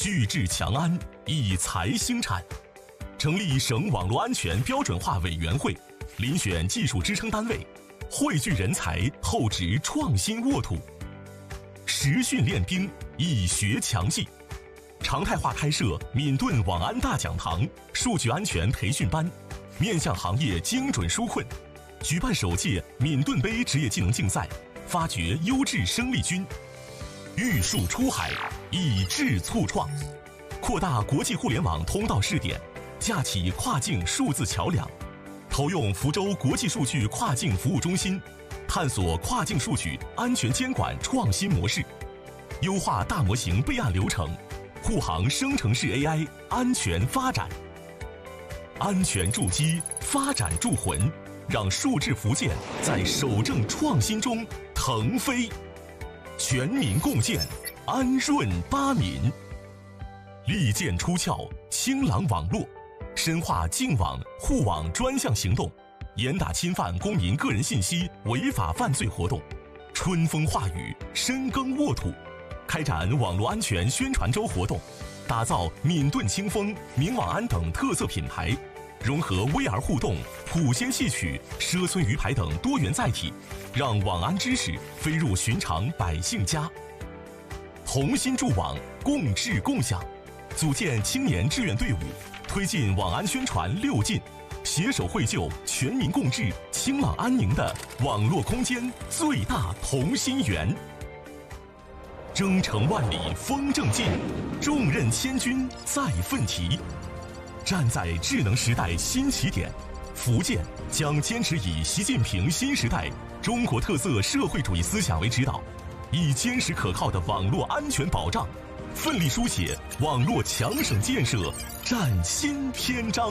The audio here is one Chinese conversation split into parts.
聚智强安，以财兴产。成立省网络安全标准化委员会，遴选技术支撑单位，汇聚人才，厚植创新沃土。实训练兵，以学强记。常态化开设闽盾网安大讲堂、数据安全培训班，面向行业精准纾困。举办首届闽盾杯职业技能竞赛，发掘优质生力军。育树出海，以智促创。扩大国际互联网通道试点，架起跨境数字桥梁。投用福州国际数据跨境服务中心，探索跨境数据安全监管创新模式，优化大模型备案流程，护航生成式 AI 安全发展。安全筑基，发展筑魂，让数字福建在守正创新中腾飞。全民共建，安润巴民。利剑出鞘，清朗网络，深化净网护网专项行动，严打侵犯公民个人信息违法犯罪活动。春风化雨，深耕沃土，开展网络安全宣传周活动，打造闽盾清风、明网安等特色品牌，融合 VR 互动、普仙戏曲、佘村鱼排等多元载体，让网安知识飞入寻常百姓家。同心筑网，共治共享，组建青年志愿队伍，推进网安宣传6进，携手绘就全民共治、清朗安宁的网络空间最大同心圆。征程万里风正劲，重任千钧再奋蹄。站在智能时代新起点，福建将坚持以习近平新时代中国特色社会主义思想为指导，以坚实可靠的网络安全保障，奋力书写网络强省建设崭新篇章。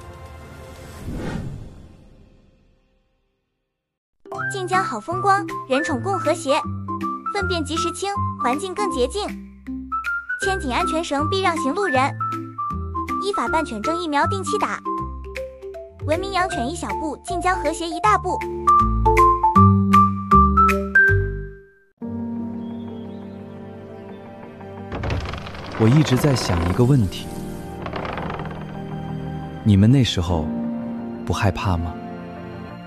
晋江好风光，人宠共和谐，粪便及时清，环境更洁净。牵紧安全绳，避让行路人。依法办犬证疫苗定期打。文明养犬一小步，晋江和谐一大步。 我一直在想一个问题：你们那时候不害怕吗？